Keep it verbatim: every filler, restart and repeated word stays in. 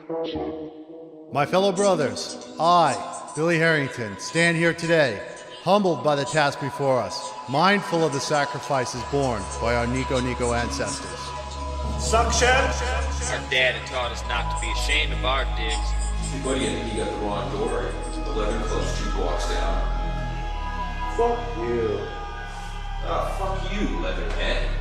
My fellow brothers, I, Billy Harrington, stand here today, humbled by the task before us, mindful of the sacrifices borne by our Nico Nico ancestors. Suction! Our dad had taught us not to be ashamed of our digs. Hey buddy, I think you got the wrong door. The leather close two blocks down. Fuck you. Ah, fuck you, Leatherhead.